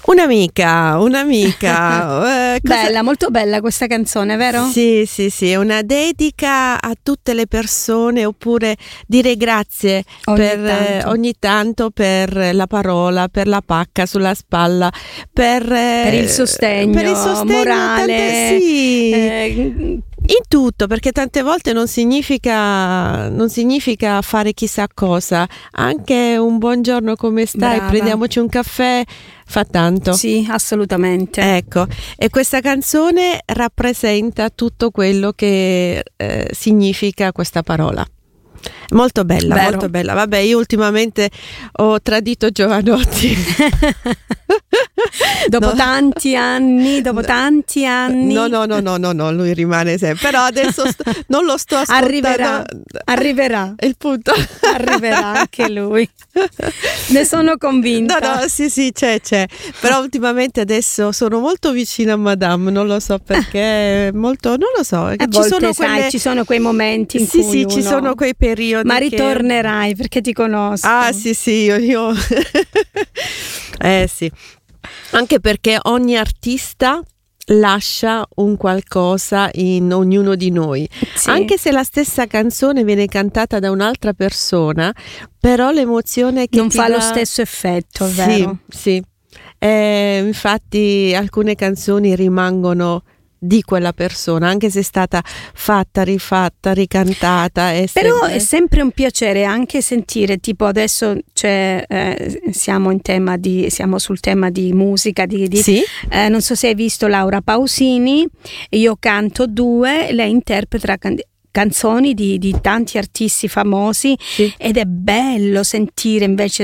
Un'amica. Bella, molto bella questa canzone, vero? Sì, è una dedica a tutte le persone, oppure dire grazie ogni tanto per la parola, per la pacca sulla spalla, per il sostegno morale. In tutto, perché tante volte non significa fare chissà cosa, anche un buongiorno, come stai, Brava. prendiamoci un caffè, fa tanto. Sì, assolutamente. Ecco, e questa canzone rappresenta tutto quello che significa questa parola. Molto bella, Vero. molto bella. Vabbè, io ultimamente ho tradito Giovanotti. Dopo tanti anni. No, lui rimane sempre. Però adesso non lo sto ascoltando. Arriverà. Il punto. Arriverà anche lui. Ne sono convinta. No, sì, c'è. Però ultimamente adesso sono molto vicina a Madame, non lo so perché, molto, non lo so. A volte, ci sono quei momenti in cui sì, ci sono quei periodi. Ma ritornerai perché ti conosco. Ah, sì, io. Sì. Anche perché ogni artista lascia un qualcosa in ognuno di noi. Sì. Anche se la stessa canzone viene cantata da un'altra persona, però l'emozione che non fa lo stesso effetto, vero? Sì. Infatti alcune canzoni rimangono di quella persona, anche se è stata fatta, rifatta, ricantata. Però è sempre un piacere anche sentire, tipo adesso siamo sul tema di musica, Sì? Non so se hai visto Laura Pausini, io canto due, lei interpreta canzoni di tanti artisti famosi, sì. Ed è bello sentire invece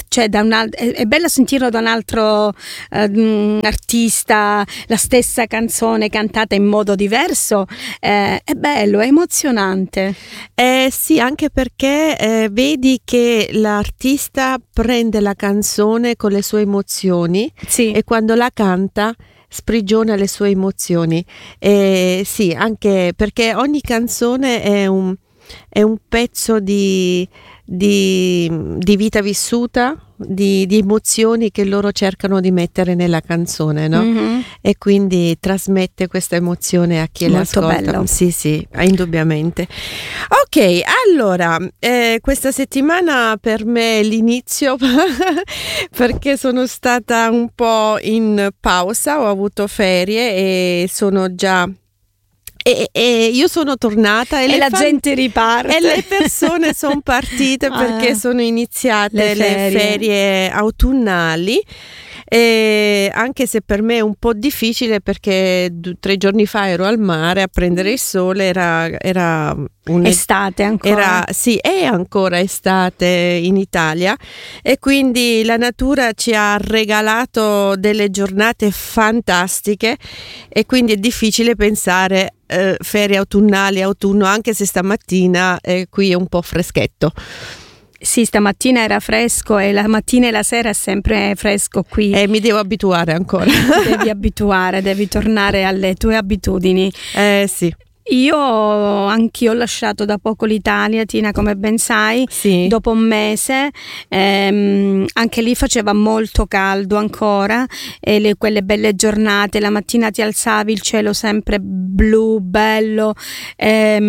è bello sentirlo da un altro artista, la stessa canzone cantata in modo diverso, è bello, è emozionante. Sì, anche perché vedi che l'artista prende la canzone con le sue emozioni, sì. E quando la canta sprigiona le sue emozioni. Sì, anche perché ogni canzone è un pezzo di vita vissuta, di emozioni che loro cercano di mettere nella canzone, no? Mm-hmm. E quindi trasmette questa emozione a chi Molto l'ascolta. bello. Sì, indubbiamente. Ok, allora, questa settimana per me è l'inizio perché sono stata un po' in pausa, ho avuto ferie e sono già... E io sono tornata e la gente riparte e le persone sono partite perché sono iniziate le ferie autunnali, anche se per me è un po' difficile perché 3 giorni fa ero al mare a prendere il sole, era estate ancora. È ancora estate in Italia e quindi la natura ci ha regalato delle giornate fantastiche e quindi è difficile pensare ferie autunnali, autunno, anche se stamattina qui è un po' freschetto. Sì, stamattina era fresco e la mattina e la sera è sempre fresco qui. Mi devo abituare ancora. Devi tornare alle tue abitudini. Sì. Anch'io ho lasciato da poco l'Italia, Tina, come ben sai, sì. Dopo un mese, anche lì faceva molto caldo ancora, e quelle belle giornate, la mattina ti alzavi, il cielo sempre blu, bello, era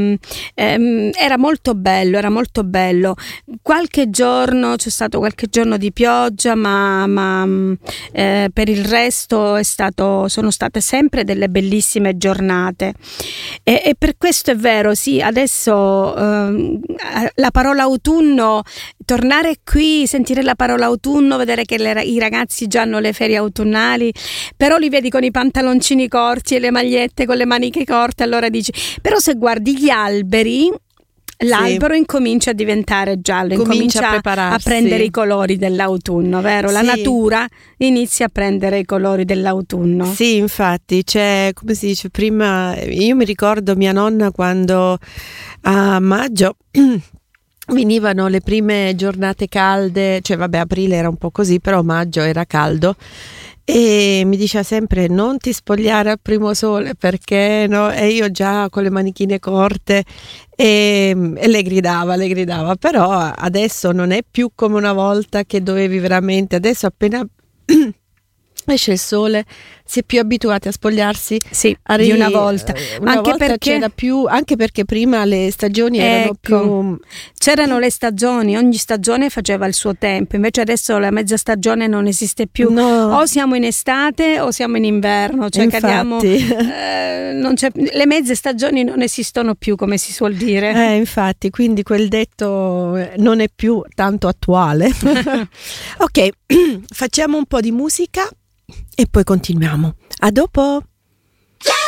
molto bello. C'è stato qualche giorno di pioggia, ma per il resto sono state sempre delle bellissime giornate. E per questo è vero, sì, adesso la parola autunno, tornare qui, sentire la parola autunno, vedere che i ragazzi già hanno le ferie autunnali, però li vedi con i pantaloncini corti e le magliette con le maniche corte, allora dici, però se guardi gli alberi, l'albero incomincia a diventare giallo, incomincia a prendere i colori dell'autunno, vero? La natura inizia a prendere i colori dell'autunno. Sì, infatti, come si dice prima, io mi ricordo mia nonna quando a maggio venivano le prime giornate calde, aprile era un po' così, però maggio era caldo. E mi diceva sempre non ti spogliare al primo sole perché no? E io già con le manichine corte e le gridava, però adesso non è più come una volta che dovevi veramente, adesso appena esce il sole, si è più abituati a spogliarsi di una volta. Anche perché c'era più, anche perché prima le stagioni erano più, c'erano le stagioni, ogni stagione faceva il suo tempo, invece adesso la mezza stagione non esiste più, o siamo in estate o siamo in inverno, cioè cadiamo, le mezze stagioni non esistono più, come si suol dire. Infatti, quindi quel detto non è più tanto attuale. Ok, facciamo un po' di musica e poi continuiamo. A dopo!